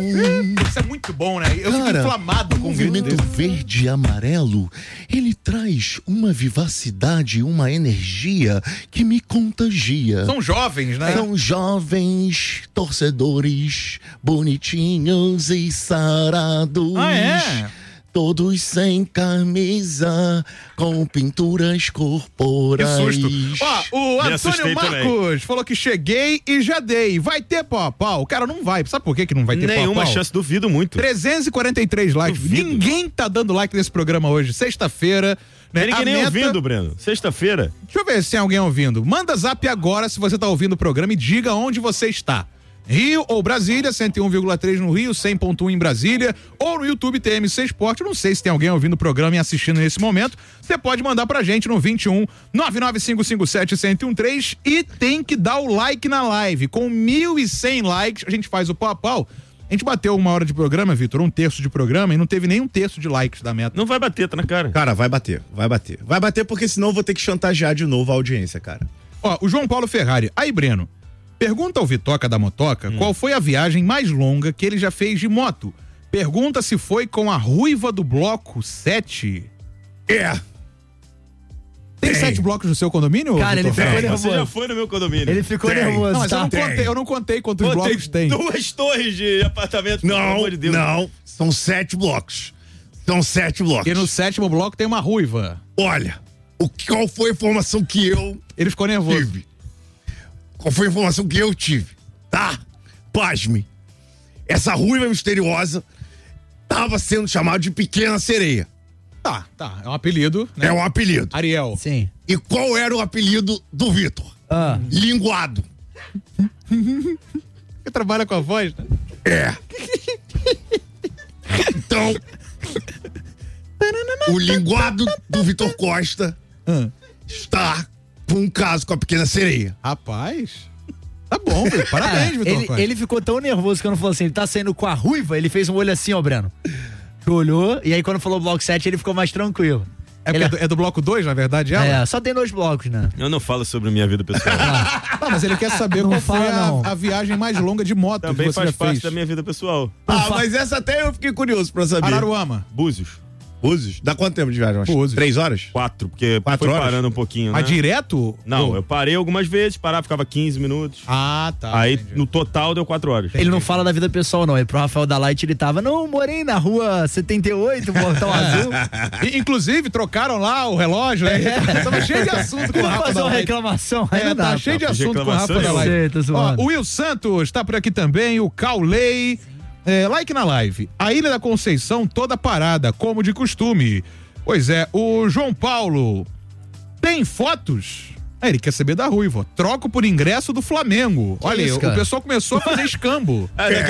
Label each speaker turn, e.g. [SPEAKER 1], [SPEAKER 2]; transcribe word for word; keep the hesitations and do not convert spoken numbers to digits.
[SPEAKER 1] Isso é muito bom, né? Eu
[SPEAKER 2] Cara,
[SPEAKER 1] fico inflamado com
[SPEAKER 2] o
[SPEAKER 1] um grito
[SPEAKER 2] movimento
[SPEAKER 1] desse.
[SPEAKER 2] verde e amarelo, ele traz uma vivacidade, uma energia que me contagia.
[SPEAKER 1] São jovens, né?
[SPEAKER 2] São jovens torcedores, bonitinhos e sarados.
[SPEAKER 1] Ah, é?
[SPEAKER 2] Todos sem camisa, com pinturas
[SPEAKER 1] Que
[SPEAKER 2] corporais.
[SPEAKER 1] susto. Ó, o
[SPEAKER 3] Me
[SPEAKER 1] Antônio
[SPEAKER 3] assustei
[SPEAKER 1] Marcos
[SPEAKER 3] também.
[SPEAKER 1] falou que cheguei e já dei. Vai ter pau a pau? Cara, não vai. Sabe por que que não vai ter pau a
[SPEAKER 3] Nenhuma
[SPEAKER 1] pau?
[SPEAKER 3] chance, duvido muito.
[SPEAKER 1] trezentos e quarenta e três likes.
[SPEAKER 3] Duvido.
[SPEAKER 1] Ninguém tá dando like nesse programa hoje. Sexta-feira. Né?
[SPEAKER 3] Tem ninguém
[SPEAKER 1] A
[SPEAKER 3] nem
[SPEAKER 1] meta-
[SPEAKER 3] ouvindo, Breno. Sexta-feira.
[SPEAKER 1] Deixa eu ver se tem alguém ouvindo. Manda zap agora se você tá ouvindo o programa e diga onde você está. Rio ou Brasília, cento e um vírgula três no Rio, cem ponto um em Brasília, ou no YouTube T M C Esporte. Eu não sei se tem alguém ouvindo o programa e assistindo nesse momento. Você pode mandar pra gente no vinte e um, nove nove cinco cinco sete, um zero um três e tem que dar o like na live. Com mil e cem likes, a gente faz o pau a pau. A gente bateu uma hora de programa, Vitor, um terço de programa, e não teve nem um terço de likes da meta.
[SPEAKER 3] Não vai bater, tá na cara.
[SPEAKER 4] Cara, vai bater, vai bater. Vai bater porque senão eu vou ter que chantagear de novo a audiência, cara.
[SPEAKER 1] Ó, o João Paulo Ferrari. Aí, Breno, pergunta ao Vitoca da Motoca hum. qual foi a viagem mais longa que ele já fez de moto. Pergunta se foi com a ruiva do bloco sete.
[SPEAKER 4] É.
[SPEAKER 1] Tem, tem sete blocos no seu condomínio?
[SPEAKER 5] Cara, ele ficou
[SPEAKER 3] Tem.
[SPEAKER 5] nervoso.
[SPEAKER 3] Você já foi no meu condomínio.
[SPEAKER 5] Ele ficou
[SPEAKER 4] Tem.
[SPEAKER 5] nervoso,
[SPEAKER 1] Não, mas
[SPEAKER 5] tá?
[SPEAKER 1] eu, não
[SPEAKER 4] Tem.
[SPEAKER 1] contei, eu não contei quantos
[SPEAKER 3] Pô,
[SPEAKER 1] blocos tem.
[SPEAKER 3] duas torres de apartamento, pelo
[SPEAKER 4] Não,
[SPEAKER 3] amor de Deus.
[SPEAKER 4] não. São sete blocos. São sete blocos.
[SPEAKER 1] E no sétimo bloco tem uma ruiva.
[SPEAKER 4] Olha, o, qual foi a informação que eu
[SPEAKER 1] Ele ficou nervoso.
[SPEAKER 4] tive? Qual foi a informação que eu tive? Tá? Pasme. Essa ruiva misteriosa estava sendo chamada de Pequena Sereia.
[SPEAKER 1] Tá, tá. É um apelido, né?
[SPEAKER 4] É um apelido.
[SPEAKER 1] Ariel.
[SPEAKER 5] Sim.
[SPEAKER 4] E qual era o apelido do Vitor?
[SPEAKER 5] Ah.
[SPEAKER 4] Linguado.
[SPEAKER 1] Você trabalha com a voz, né?
[SPEAKER 4] É. Então, o linguado do Vitor Costa
[SPEAKER 1] Ah.
[SPEAKER 4] está com um caso com a Pequena Sereia.
[SPEAKER 1] Rapaz, tá bom, Vitor. Parabéns, Vitor
[SPEAKER 5] ele,
[SPEAKER 1] Costa.
[SPEAKER 5] ele ficou tão nervoso que eu não falei assim, ele tá saindo com a ruiva, ele fez um olho assim, ó, Breno. Olhou, e aí quando falou bloco sete, ele ficou mais tranquilo.
[SPEAKER 1] É, porque
[SPEAKER 5] ele...
[SPEAKER 1] é, do, é do bloco dois, na verdade, ela?
[SPEAKER 5] É, só tem dois blocos, né?
[SPEAKER 3] Eu não falo sobre minha vida pessoal.
[SPEAKER 1] Ah, mas ele quer saber
[SPEAKER 5] Não
[SPEAKER 1] qual
[SPEAKER 5] fala,
[SPEAKER 1] foi
[SPEAKER 5] não.
[SPEAKER 1] a, a viagem mais longa de moto
[SPEAKER 3] Também
[SPEAKER 1] que você
[SPEAKER 3] faz
[SPEAKER 1] já
[SPEAKER 3] parte
[SPEAKER 1] fez.
[SPEAKER 3] da minha vida pessoal.
[SPEAKER 4] Ah, mas essa até eu fiquei curioso pra saber.
[SPEAKER 1] Araruama.
[SPEAKER 3] Búzios.
[SPEAKER 4] Búzios? Dá quanto tempo de viagem?
[SPEAKER 1] Búzios.
[SPEAKER 4] Três horas?
[SPEAKER 3] Quatro, porque
[SPEAKER 4] Quatro
[SPEAKER 3] foi
[SPEAKER 4] horas?
[SPEAKER 3] parando um pouquinho, né?
[SPEAKER 1] Mas direto?
[SPEAKER 3] Não,
[SPEAKER 1] Ou-
[SPEAKER 3] eu parei algumas vezes, parava, ficava quinze minutos.
[SPEAKER 1] Ah, tá.
[SPEAKER 3] Aí,
[SPEAKER 1] entendi.
[SPEAKER 3] no total, deu quatro horas.
[SPEAKER 5] Ele não fala da vida pessoal, não. E pro Rafael da Light ele tava, não, morei na rua setenta e oito, Portão Azul.
[SPEAKER 1] E, inclusive, trocaram lá o relógio, né? Tava cheio de assunto com o
[SPEAKER 5] Vamos
[SPEAKER 1] Rafa
[SPEAKER 5] fazer
[SPEAKER 1] da
[SPEAKER 5] uma
[SPEAKER 1] Light.
[SPEAKER 5] reclamação. Aí
[SPEAKER 1] É,
[SPEAKER 5] não dá,
[SPEAKER 1] tá
[SPEAKER 5] pô.
[SPEAKER 1] cheio de
[SPEAKER 3] Não,
[SPEAKER 1] assunto com o Rafa
[SPEAKER 3] reclamação
[SPEAKER 1] da
[SPEAKER 3] eu
[SPEAKER 1] Light.
[SPEAKER 5] sei, tô
[SPEAKER 1] Ó,
[SPEAKER 5] zoando.
[SPEAKER 1] o Will Santos tá por aqui também, o Cauley. É, like na live. A Ilha da Conceição toda parada, como de costume. Pois é, o João Paulo tem fotos? É, ele quer saber da ruiva. Troco por ingresso do Flamengo. Olha aí,
[SPEAKER 5] isso,
[SPEAKER 1] o
[SPEAKER 5] cara?
[SPEAKER 1] pessoal começou a fazer escambo.
[SPEAKER 3] É,